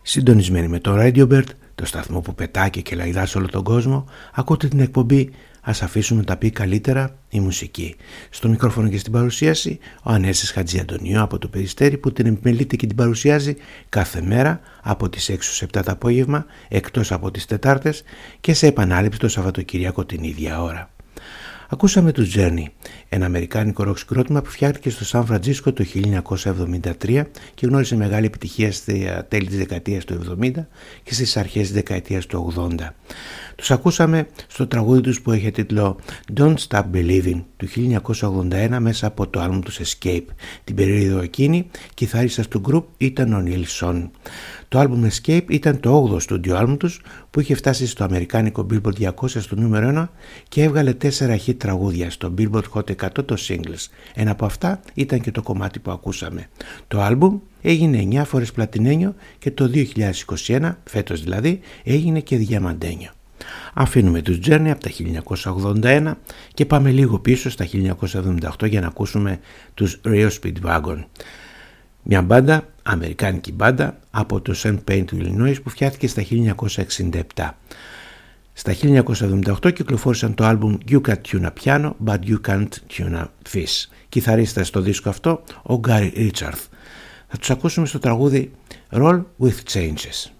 Συντονισμένοι με το Radio Bird, το σταθμό που πετάει και λαϊδά σε όλο τον κόσμο, ακούτε την εκπομπή «Ας αφήσουμε να τα πει καλύτερα η μουσική». Στο μικρόφωνο και στην παρουσίαση, ο Ανέσης Χατζιαντονίου από το Περιστέρι, που την επιμελείται και την παρουσιάζει κάθε μέρα από τις 6 στις 7 το απόγευμα, εκτός από τις Τετάρτες, και σε επανάληψη το Σαββατοκυριακό την ίδια ώρα. Ακούσαμε τους Journey, ένα αμερικάνικο ροκ συγκρότημα που φτιάχτηκε στο Σαν Φραντζίσκο το 1973 και γνώρισε μεγάλη επιτυχία στα τέλη της δεκαετίας του 70 και στις αρχές της δεκαετίας του 80. Τους ακούσαμε στο τραγούδι τους που έχει τίτλο Don't Stop Believing του 1981 μέσα από το άλμπουμ τους Escape. Την περίοδο εκείνη, κιθαρίστας του group ήταν ο Neil Schon. Το άλμπουμ Escape ήταν το 8ο στούντιο άλμπουμ τους που είχε φτάσει στο αμερικάνικο Billboard 200 στο νούμερο 1 και έβγαλε 4 hit τραγούδια στο Billboard Hot 100 το singles. Ένα από αυτά ήταν και το κομμάτι που ακούσαμε. Το άλμπουμ έγινε 9 φορές πλατινένιο και το 2021, φέτος δηλαδή, έγινε και διαμαντένιο. Αφήνουμε τους Journey από τα 1981 και πάμε λίγο πίσω στα 1978 για να ακούσουμε τους Rio Speedwagon. Μια μπάντα, αμερικάνικη μπάντα από το St. Paul του Illinois που φτιάχτηκε στα 1967. Στα 1978 κυκλοφόρησαν το άλμπουμ You Can Tune a Piano But You Can't Tune a Fish. Κιθαρίστας στο δίσκο αυτό ο Gary Richards. Θα τους ακούσουμε στο τραγούδι Roll With Changes.